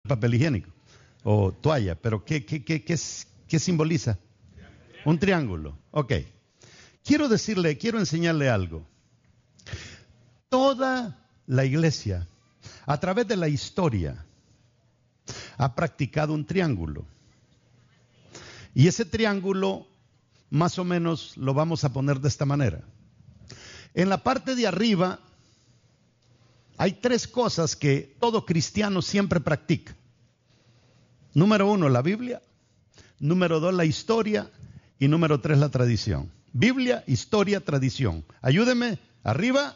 papel higiénico o toalla, pero ¿qué simboliza? Un triángulo. Ok. Quiero enseñarle algo. Toda la iglesia, a través de la historia, ha practicado un triángulo. Y ese triángulo, más o menos, lo vamos a poner de esta manera. En la parte de arriba, hay 3 cosas que todo cristiano siempre practica. Número 1, la Biblia. Número 2, la historia. Y número 3, la tradición. Biblia, historia, tradición. Ayúdeme. Arriba.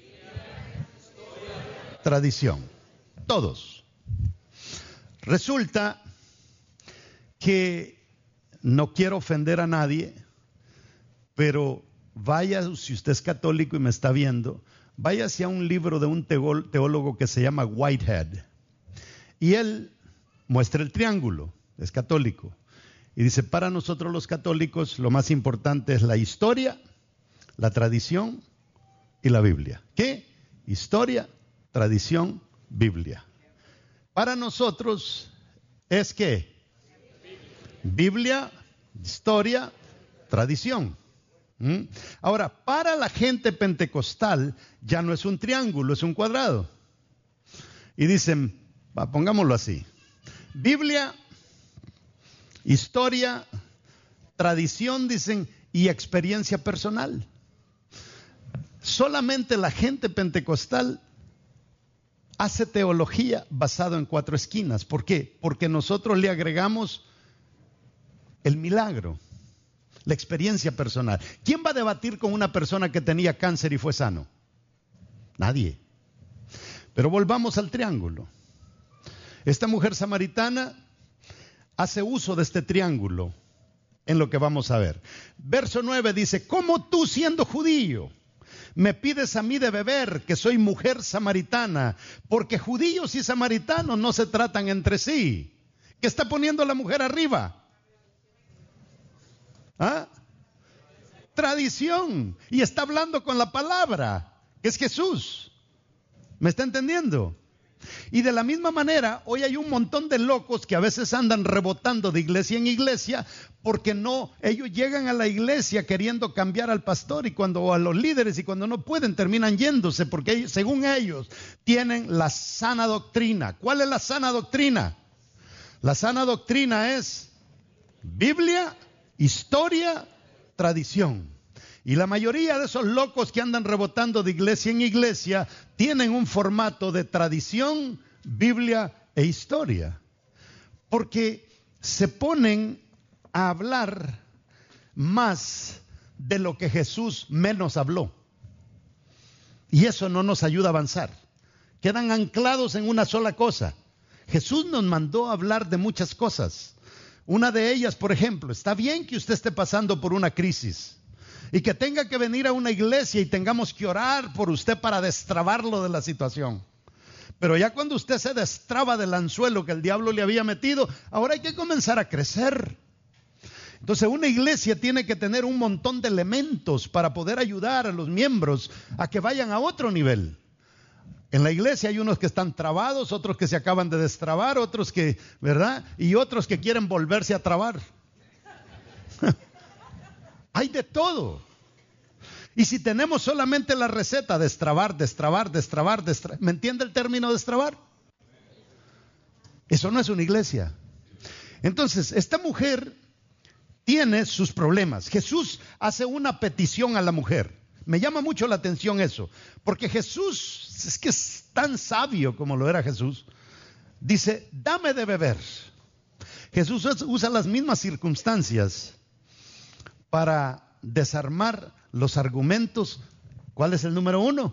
Tradición. Todos. Resulta que no quiero ofender a nadie, pero vaya, si usted es católico y me está viendo, vaya hacia un libro de un teólogo que se llama Whitehead. Y él muestra el triángulo, es católico. Y dice, para nosotros los católicos lo más importante es la historia, la tradición y la Biblia. ¿Qué? Historia, tradición, Biblia. Para nosotros es ¿qué? Biblia, historia, tradición. Ahora, para la gente pentecostal ya no es un triángulo, es un cuadrado. Y dicen, pongámoslo así: Biblia, historia, tradición, dicen, y experiencia personal. Solamente la gente pentecostal hace teología basado en 4 esquinas. ¿Por qué? Porque nosotros le agregamos el milagro, la experiencia personal. ¿Quién va a debatir con una persona que tenía cáncer y fue sano? Nadie. Pero volvamos al triángulo. Esta mujer samaritana hace uso de este triángulo en lo que vamos a ver. Verso 9 dice, ¿cómo tú siendo judío me pides a mí de beber, que soy mujer samaritana? Porque judíos y samaritanos no se tratan entre sí. ¿Qué está poniendo la mujer arriba? ¿Ah? Tradición. Y está hablando con la palabra, que es Jesús. ¿Me está entendiendo? Y de la misma manera, hoy hay un montón de locos que a veces andan rebotando de iglesia en iglesia, porque ellos llegan a la iglesia queriendo cambiar al pastor o a los líderes, y cuando no pueden terminan yéndose, porque ellos, según ellos, tienen la sana doctrina. ¿Cuál es la sana doctrina? La sana doctrina es Biblia, historia, tradición. Y la mayoría de esos locos que andan rebotando de iglesia en iglesia tienen un formato de tradición, Biblia e historia. Porque se ponen a hablar más de lo que Jesús menos habló. Y eso no nos ayuda a avanzar. Quedan anclados en una sola cosa. Jesús nos mandó a hablar de muchas cosas. Una de ellas, por ejemplo, está bien que usted esté pasando por una crisis y que tenga que venir a una iglesia y tengamos que orar por usted para destrabarlo de la situación. Pero ya cuando usted se destraba del anzuelo que el diablo le había metido, ahora hay que comenzar a crecer. Entonces una iglesia tiene que tener un montón de elementos para poder ayudar a los miembros a que vayan a otro nivel. En la iglesia hay unos que están trabados, otros que se acaban de destrabar, otros que, ¿verdad? Y otros que quieren volverse a trabar. Hay de todo. Y si tenemos solamente la receta, destrabar, ¿me entiende el término destrabar? Eso no es una iglesia. Entonces, esta mujer tiene sus problemas. Jesús hace una petición a la mujer. Me llama mucho la atención eso, porque Jesús, es que es tan sabio como lo era Jesús, dice, dame de beber. Jesús usa las mismas circunstancias para desarmar los argumentos. ¿Cuál es el número 1?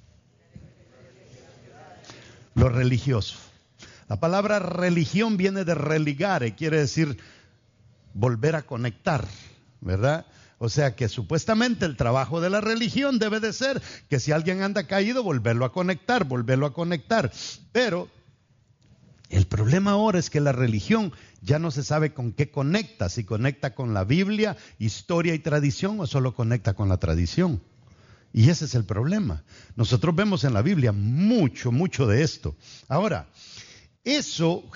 Lo religioso. La palabra religión viene de religare, quiere decir volver a conectar, ¿verdad? O sea que supuestamente el trabajo de la religión debe de ser que si alguien anda caído, volverlo a conectar. Pero el problema ahora es que la religión ya no se sabe con qué conecta, si conecta con la Biblia, historia y tradición, o solo conecta con la tradición. Y ese es el problema. Nosotros vemos en la Biblia mucho de esto. Ahora, eso